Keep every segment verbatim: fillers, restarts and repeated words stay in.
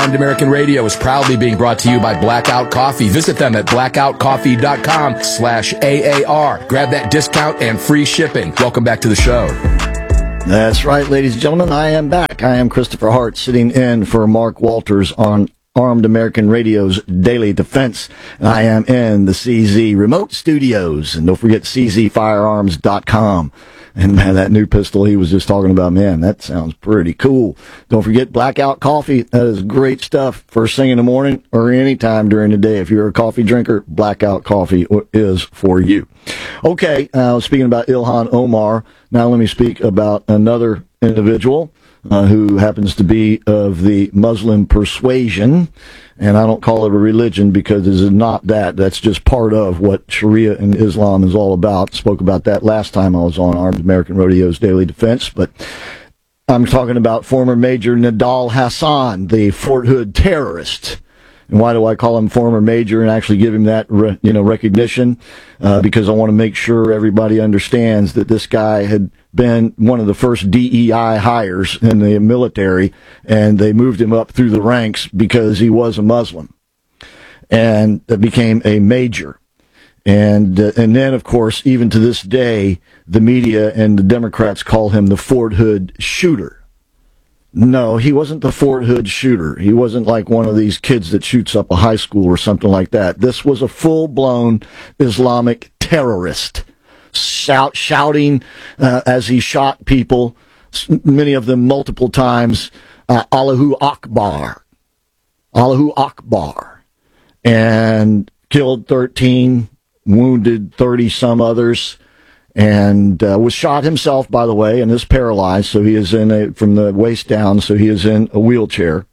Armed American Radio is proudly being brought to you by Blackout Coffee. Visit them at blackout coffee dot com slash A A R. Grab that discount and free shipping. Welcome back to the show. That's right, ladies and gentlemen. I am back. I am Christopher Hart, sitting in for Mark Walters on Armed American Radio's Daily Defense. I am in the C Z remote studios. And don't forget C Z firearms dot com. And man, that new pistol he was just talking about, man, that sounds pretty cool. Don't forget Blackout Coffee. That is great stuff first thing in the morning or any time during the day. If you're a coffee drinker, Blackout Coffee is for you. Okay, uh, speaking about Ilhan Omar, now let me speak about another individual uh, who happens to be of the Muslim persuasion. And I don't call it a religion because it is not that. That's just part of what Sharia and Islam is all about. Spoke about that last time I was on Armed American Radio's Daily Defense. But I'm talking about former Major Nidal Hasan, the Fort Hood terrorist. And why do I call him former major and actually give him that re, you know recognition? Uh, because I want to make sure everybody understands that this guy had been one of the first D E I hires in the military, and they moved him up through the ranks because he was a Muslim, and that became a major. And uh, and then, of course, even to this day, the media and the Democrats call him the Fort Hood shooter. No, he wasn't the Fort Hood shooter. He wasn't like one of these kids that shoots up a high school or something like that. This was a full-blown Islamic terrorist, shout, shouting uh, as he shot people, many of them multiple times, uh, Allahu Akbar, Allahu Akbar, and killed thirteen, wounded thirty-some others, and uh, was shot himself, by the way, and is paralyzed, so he is in a, from the waist down, so he is in a wheelchair,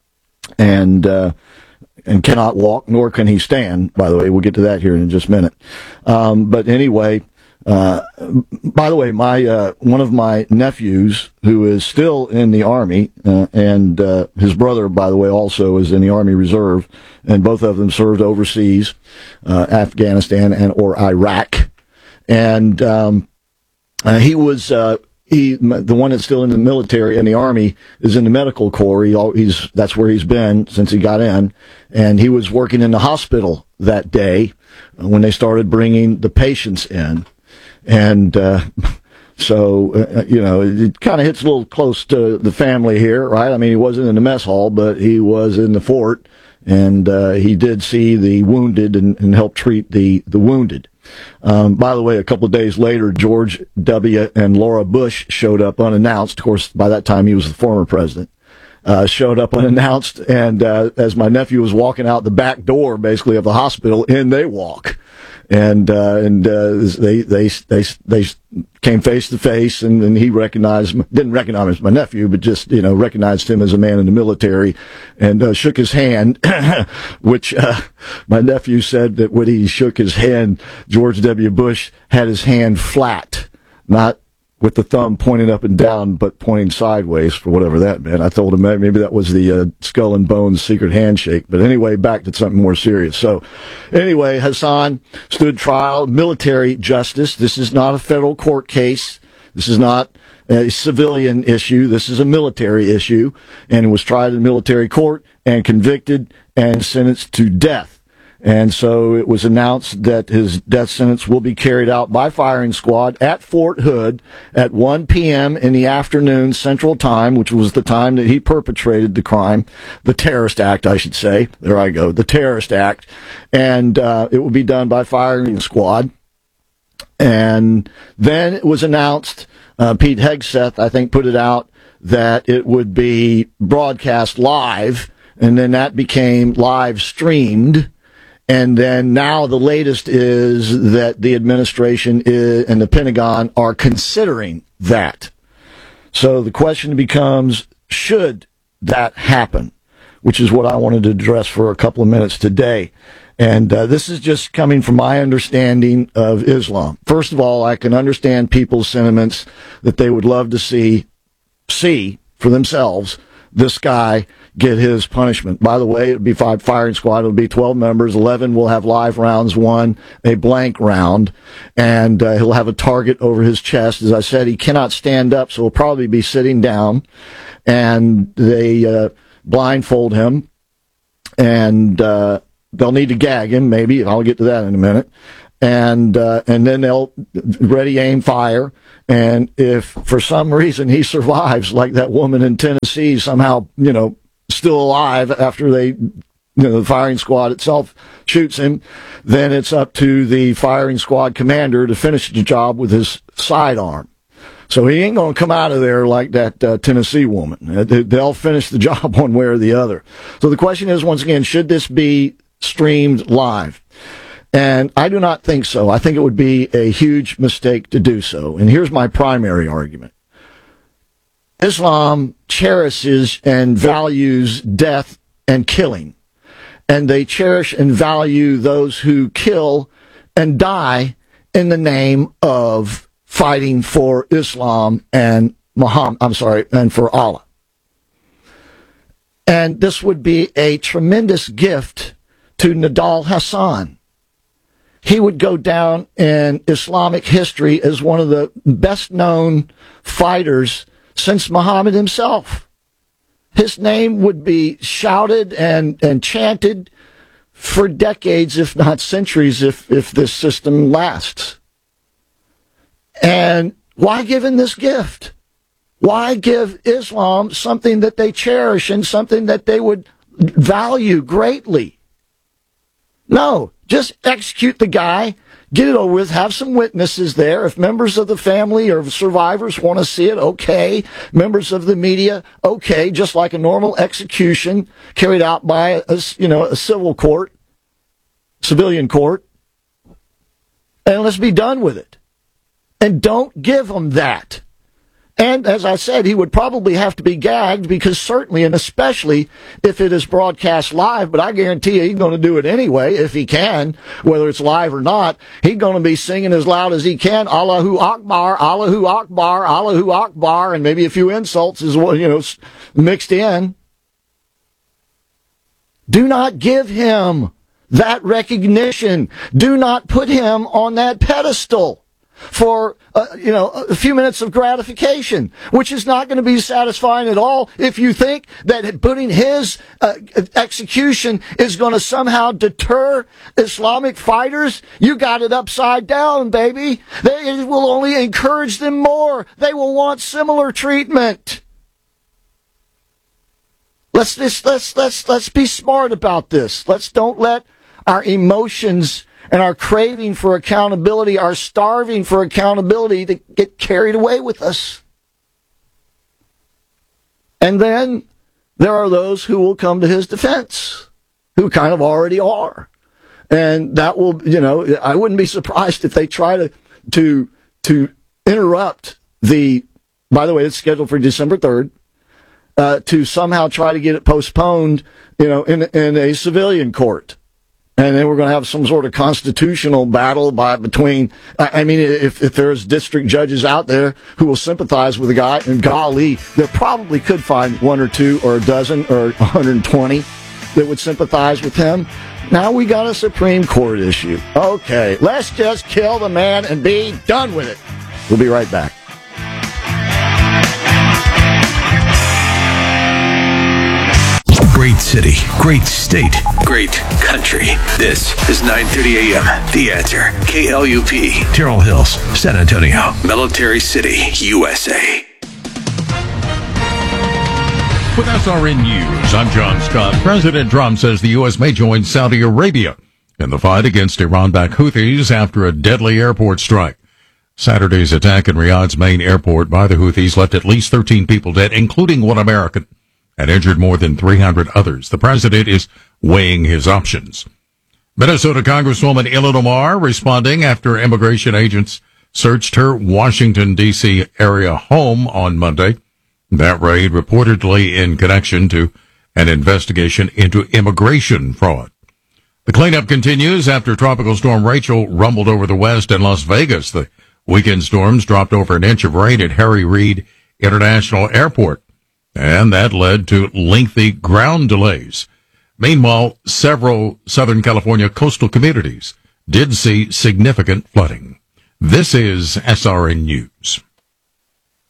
and uh, and cannot walk, nor can he stand, by the way. We'll get to that here in just a minute. Um, but anyway, uh, by the way, my uh, one of my nephews, who is still in the Army, uh, and uh, his brother, by the way, also is in the Army Reserve, and both of them served overseas, uh, Afghanistan and or Iraq. And um, uh, he was uh, he the one that's still in the military and the Army is in the medical corps. He, he's that's where he's been since he got in, and he was working in the hospital that day when they started bringing the patients in, and uh, so uh, you know it, it kind of hits a little close to the family here, right? I mean, he wasn't in the mess hall, but he was in the fort, and uh, he did see the wounded and, and help treat the the wounded. Um, by the way, a couple of days later, George W. and Laura Bush showed up unannounced. Of course, by that time, he was the former president. Uh, showed up unannounced, and uh, as my nephew was walking out the back door, basically, of the hospital, in they walk. And uh, and uh, they they they they came face to face, and, and he recognized didn't recognize my nephew, but just you know recognized him as a man in the military, and uh, shook his hand. Which uh, my nephew said that when he shook his hand, George W. Bush had his hand flat, not with the thumb pointing up and down, but pointing sideways, for whatever that meant. I told him maybe that was the uh, Skull and Bones secret handshake. But anyway, back to something more serious. So anyway, Hasan stood trial, military justice. This is not a federal court case. This is not a civilian issue. This is a military issue, and was tried in military court and convicted and sentenced to death. And so it was announced that his death sentence will be carried out by firing squad at Fort Hood at one p.m. in the afternoon Central Time, which was the time that he perpetrated the crime, the terrorist act, I should say. There I go, the terrorist act. And uh, it will be done by firing squad. And then it was announced, uh, Pete Hegseth, I think, put it out, that it would be broadcast live, and then that became live streamed. And then now the latest is that the administration is, and the Pentagon are considering that. So the question becomes, should that happen? Which is what I wanted to address for a couple of minutes today. And uh, this is just coming from my understanding of Islam. First of all, I can understand people's sentiments that they would love to see, see for themselves this guy get his punishment. By the way, it would be five firing squad. It would be twelve members. eleven will have live rounds, one a blank round, and uh, he'll have a target over his chest. As I said, he cannot stand up, so he'll probably be sitting down. And they uh, blindfold him, and uh, they'll need to gag him, maybe. I'll get to that in a minute. And uh, and then they'll ready, aim, fire. And if for some reason he survives, like that woman in Tennessee, somehow, you know, still alive after they, you know, the firing squad itself shoots him, then it's up to the firing squad commander to finish the job with his sidearm. So he ain't going to come out of there like that uh, Tennessee woman. They'll finish the job one way or the other. So the question is, once again, should this be streamed live? And I do not think so. I think it would be a huge mistake to do so. And here's my primary argument. Islam cherishes and values death and killing. And they cherish and value those who kill and die in the name of fighting for Islam and Muhammad, I'm sorry, and for Allah. And this would be a tremendous gift to Nidal Hasan. He would go down in Islamic history as one of the best known fighters since Muhammad himself. His name would be shouted and, and chanted for decades, if not centuries, if, if this system lasts. And why give him this gift? Why give Islam something that they cherish and something that they would value greatly? No, just execute the guy, get it over with, have some witnesses there. If members of the family or survivors want to see it, okay. Members of the media, okay, just like a normal execution carried out by a, you know, a civil court, civilian court. And let's be done with it. And don't give him that. And as I said, he would probably have to be gagged, because certainly and especially if it is broadcast live, but I guarantee you he's going to do it anyway if he can, whether it's live or not. He's going to be singing as loud as he can, Allahu Akbar, Allahu Akbar, Allahu Akbar, and maybe a few insults as well, you know, mixed in. Do not give him that recognition. Do not put him on that pedestal for, uh, you know, a few minutes of gratification, which is not going to be satisfying at all if you think that putting his uh, execution is going to somehow deter Islamic fighters. You got it upside down, baby. They, it will only encourage them more. They will want similar treatment. Let's just, let's, let's, let's be smart about this. Let's don't let our emotions and our craving for accountability, our starving for accountability, to get carried away with us. And then there are those who will come to his defense, who kind of already are. And that will, you know, I wouldn't be surprised if they try to, to, to interrupt the, by the way, it's scheduled for December third, uh, to somehow try to get it postponed, you know, in, in a civilian court. And then we're going to have some sort of constitutional battle by between, I mean, if, if there's district judges out there who will sympathize with the guy, and golly, they probably could find one or two or a dozen or one hundred twenty that would sympathize with him. Now we got a Supreme Court issue. Okay, let's just kill the man and be done with it. We'll be right back. Great city, great state, great country. This is nine thirty a.m. The Answer. K L U P, Terrell Hills, San Antonio, Military City, U S A. With S R N News, I'm John Scott. President Trump says the U S may join Saudi Arabia in the fight against Iran-backed Houthis after a deadly airport strike. Saturday's attack in Riyadh's main airport by the Houthis left at least thirteen people dead, including one American, and injured more than three hundred others. The president is weighing his options. Minnesota Congresswoman Ilhan Omar responding after immigration agents searched her Washington, D C area home on Monday. That raid reportedly in connection to an investigation into immigration fraud. The cleanup continues after Tropical Storm Rachel rumbled over the West and Las Vegas. The weekend storms dropped over an inch of rain at Harry Reid International Airport, and that led to lengthy ground delays. Meanwhile, several Southern California coastal communities did see significant flooding. This is S R N News.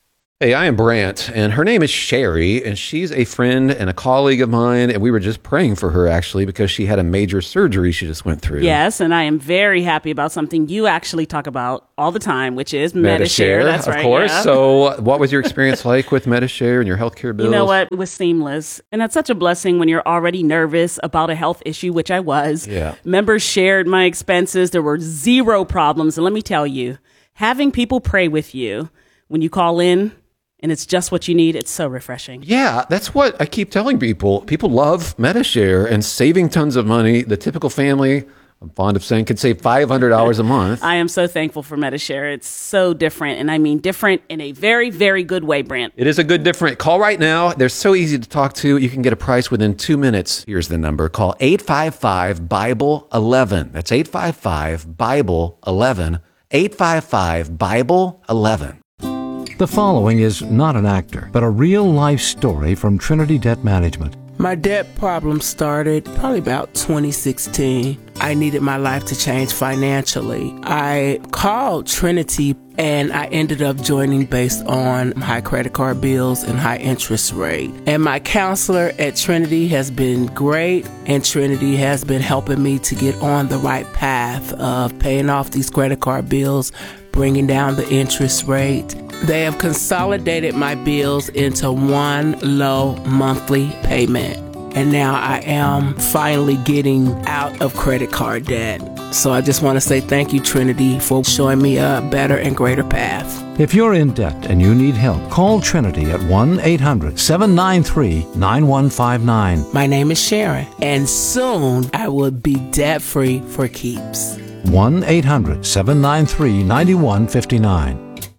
Hey, I am Brant, and her name is Sherry, and she's a friend and a colleague of mine, and we were just praying for her, actually, because she had a major surgery she just went through. Yes, and I am very happy about something you actually talk about all the time, which is Medi-Share. Medi-Share, That's of right. course. Yeah. So what was your experience like with Medi-Share and your healthcare bills? You know what? It was seamless. And that's such a blessing when you're already nervous about a health issue, which I was. Yeah. Members shared my expenses. There were zero problems. And let me tell you, having people pray with you when you call in, and it's just what you need, it's so refreshing. Yeah, that's what I keep telling people. People love Medi-Share and saving tons of money. The typical family, I'm fond of saying, can save five hundred dollars a month. I am so thankful for Medi-Share. It's so different, and I mean different in a very, very good way, Brant. It is a good different. Call right now. They're so easy to talk to. You can get a price within two minutes. Here's the number. Call eight five five, Bible eleven. That's eight five five, Bible eleven. eight five five, Bible eleven. The following is not an actor, but a real-life story from Trinity Debt Management. My debt problem started probably about twenty sixteen. I needed my life to change financially. I called Trinity and I ended up joining based on high credit card bills and high interest rate. And my counselor at Trinity has been great, and Trinity has been helping me to get on the right path of paying off these credit card bills, bringing down the interest rate. They have consolidated my bills into one low monthly payment. And now I am finally getting out of credit card debt. So I just want to say thank you, Trinity, for showing me a better and greater path. If you're in debt and you need help, call Trinity at one eight hundred, seven nine three, nine one five nine. My name is Sharon, and soon I will be debt-free for keeps. one eight hundred, seven nine three, nine one five nine.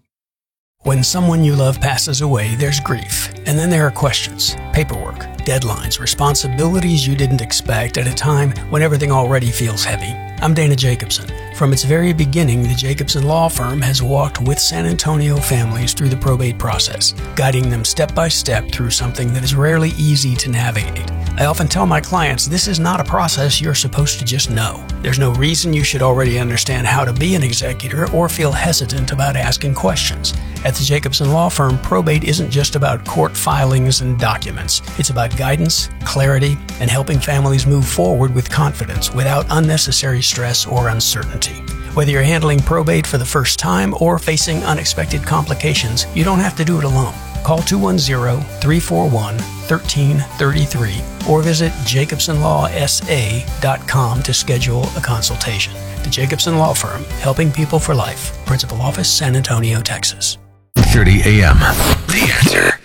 When someone you love passes away, there's grief. And then there are questions, paperwork, deadlines, responsibilities you didn't expect at a time when everything already feels heavy. I'm Dana Jacobson. From its very beginning, the Jacobson Law Firm has walked with San Antonio families through the probate process, guiding them step by step through something that is rarely easy to navigate. I often tell my clients this is not a process you're supposed to just know. There's no reason you should already understand how to be an executor or feel hesitant about asking questions. At the Jacobson Law Firm, probate isn't just about court filings and documents. It's about guidance, clarity, and helping families move forward with confidence without unnecessary stress or uncertainty. Whether you're handling probate for the first time or facing unexpected complications, you don't have to do it alone. Call two one zero, three four one, one three three three or visit jacobson law s a dot com to schedule a consultation. The Jacobson Law Firm, helping people for life. Principal Office, San Antonio, Texas. thirty A M. The Answer.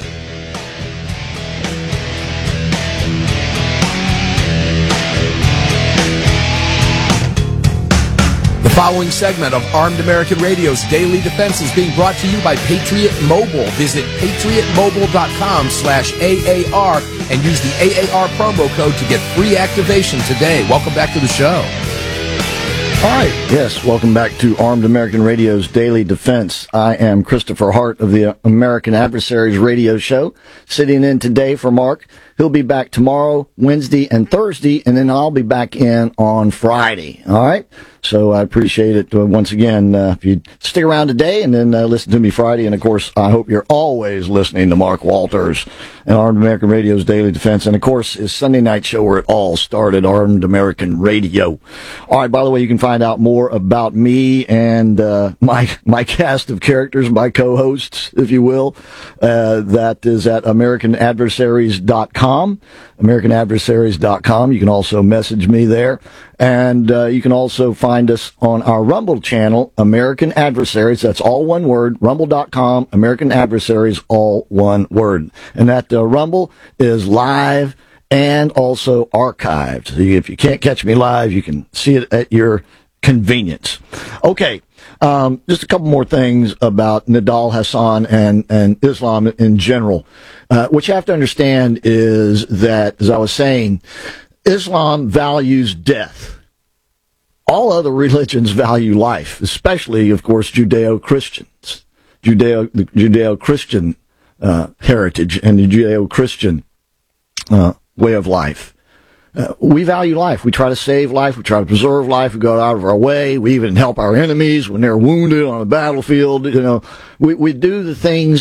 The following segment of Armed American Radio's Daily Defense is being brought to you by Patriot Mobile. Visit patriot mobile dot com slash A A R and use the A A R promo code to get free activation today. Welcome back to the show. All right. Yes, welcome back to Armed American Radio's Daily Defense. I am Christopher Hart of the American Adversaries Radio Show, sitting in today for Mark. He'll be back tomorrow, Wednesday, and Thursday, and then I'll be back in on Friday. All right? So I appreciate it uh, once again. Uh, if you stick around today and then uh, listen to me Friday. And, of course, I hope you're always listening to Mark Walters and Armed American Radio's Daily Defense. And, of course, his Sunday night show where it all started, Armed American Radio. All right, by the way, you can find out more about me and uh, my my cast of characters, my co-hosts, if you will. Uh, that is at american adversaries dot com. american adversaries dot com. You can also message me there. And uh, you can also find us on our Rumble channel, American Adversaries. That's all one word, rumble dot com, American Adversaries, all one word. And that uh, Rumble is live and also archived. So if you can't catch me live, you can see it at your convenience. Okay, um, just a couple more things about Nidal Hasan and, and Islam in general. Uh, what you have to understand is that, as I was saying, Islam values death. All other religions value life, especially, of course, Judeo-Christians, Judeo, the Judeo-Christian uh, heritage and the Judeo-Christian uh, way of life. Uh, we value life. We try to save life. We try to preserve life. We go out of our way. We even help our enemies when they're wounded on the battlefield. You know, we, we do the things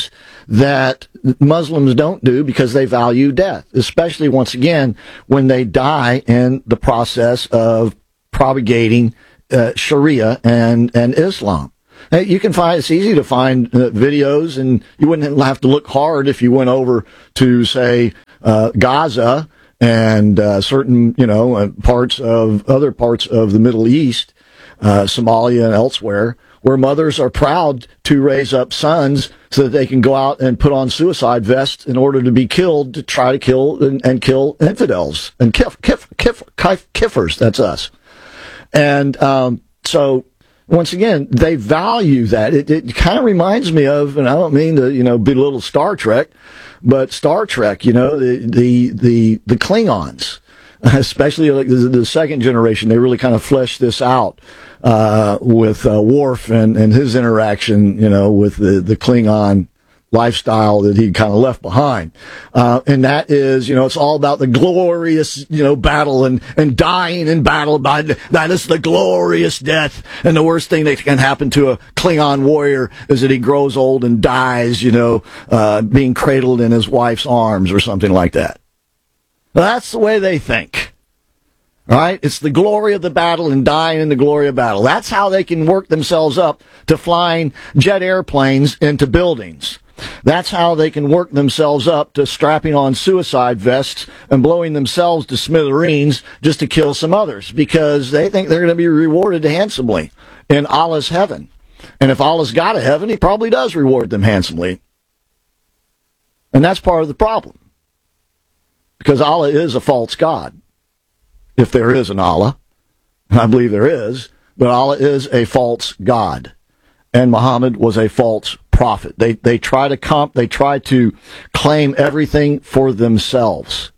that Muslims don't do because they value death, especially once again when they die in the process of propagating uh, Sharia and, and Islam. Hey, you can find, it's easy to find uh, videos, and you wouldn't have to look hard if you went over to, say, uh, Gaza and uh, certain, you know, uh, parts of, other parts of the Middle East, uh, Somalia and elsewhere, where mothers are proud to raise up sons so that they can go out and put on suicide vests in order to be killed, to try to kill and, and kill infidels and kif, kif, kif, kif, kiffers. That's us. And um, so, once again, they value that. It, it kind of reminds me of, and I don't mean to, you know, belittle Star Trek, but Star Trek, you know, the the the, the Klingons, especially like the, the second generation, they really kind of fleshed this out uh, with uh, Worf and, and his interaction, you know, with the, the Klingon lifestyle that he kind of left behind. Uh, and that is, you know, it's all about the glorious, you know, battle and, and dying in battle. By, that is the glorious death. And the worst thing that can happen to a Klingon warrior is that he grows old and dies, you know, uh, being cradled in his wife's arms or something like that. That's the way they think. All right? It's the glory of the battle and dying in the glory of battle. That's how they can work themselves up to flying jet airplanes into buildings. That's how they can work themselves up to strapping on suicide vests and blowing themselves to smithereens just to kill some others, because they think they're going to be rewarded handsomely in Allah's heaven. And if Allah's got a heaven, he probably does reward them handsomely. And that's part of the problem, because Allah is a false god, if there is an Allah. I believe there is, but Allah is a false god, and Muhammad was a false prophet. They they try to comp they try to claim everything for themselves,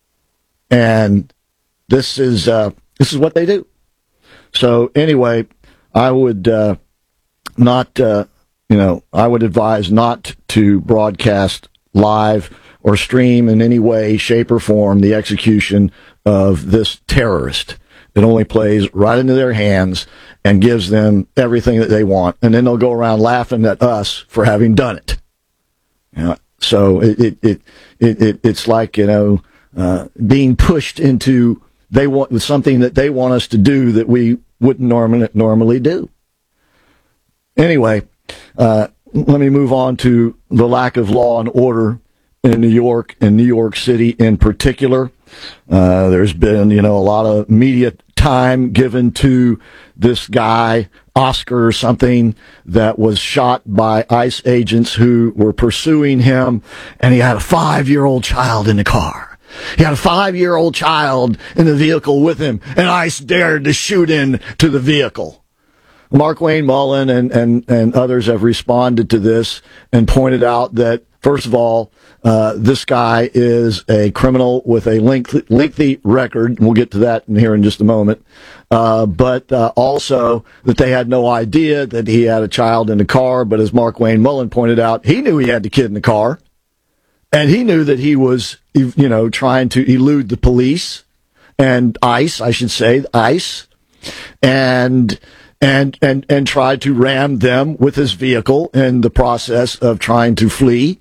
and this is uh, this is what they do. So anyway, I would uh, not uh, you know I would advise not to broadcast live or stream in any way, shape, or form the execution of this terrorist. It only plays right into their hands and gives them everything that they want, and then they'll go around laughing at us for having done it. You know, so it it it, it, it it's like, you know, uh, being pushed into they want with something that they want us to do that we wouldn't normally normally do. Anyway, uh, let me move on to the lack of law and order in New York and New York City in particular. Uh, there's been, you know, a lot of media time given to this guy, Oscar or something, that was shot by ICE agents who were pursuing him, and he had a five-year-old child in the car. He had a five-year-old child in the vehicle with him, and ICE dared to shoot into the vehicle. Markwayne Mullin and, and, and others have responded to this and pointed out that, first of all, uh, this guy is a criminal with a lengthy, lengthy record. We'll get to that in here in just a moment. Uh, but uh, also that they had no idea that he had a child in the car. But as Markwayne Mullin pointed out, he knew he had the kid in the car. And he knew that he was, you know, trying to elude the police and ICE, I should say, ICE. And... and and and tried to ram them with his vehicle in the process of trying to flee.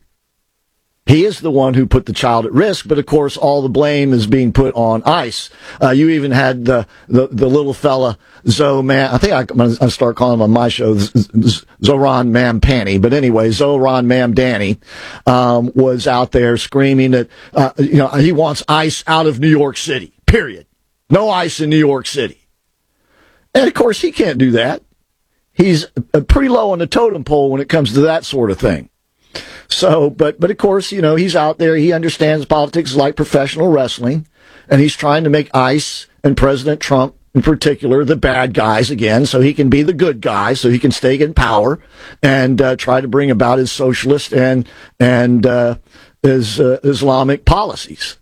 He is the one who put the child at risk, but of course all the blame is being put on ICE. Uh, you even had the, the, the little fella, Zoman, I think I, I'm going to start calling him on my show, Zohran Mamdani, but anyway, Zohran Mamdani, um, was out there screaming that, uh, you know, he wants ICE out of New York City, period. No ICE in New York City. And, of course, he can't do that. He's pretty low on the totem pole when it comes to that sort of thing. So, but, but of course, you know, he's out there. He understands politics like professional wrestling, and he's trying to make ICE and President Trump in particular the bad guys again, so he can be the good guy, so he can stay in power and uh, try to bring about his socialist and and uh, his uh, Islamic policies.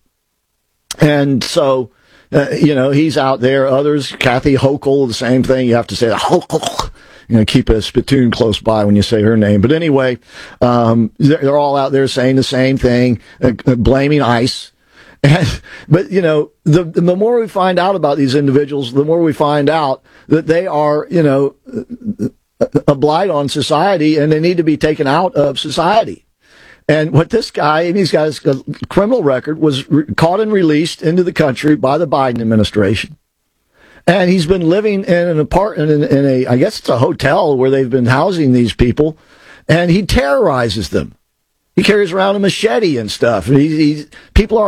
And so... Uh, you know, he's out there. Others, Kathy Hochul, the same thing. You have to say Hochul. You know, keep a spittoon close by when you say her name. But anyway, um, they're, they're all out there saying the same thing, uh, blaming ICE. And, but, you know, the the more we find out about these individuals, the more we find out that they are, you know, a blight on society, and they need to be taken out of society. And what this guy, and he's got his criminal record, was re- caught and released into the country by the Biden administration. And he's been living in an apartment, in, in a, I guess it's a hotel where they've been housing these people, and he terrorizes them. He carries around a machete and stuff. And he, he, people are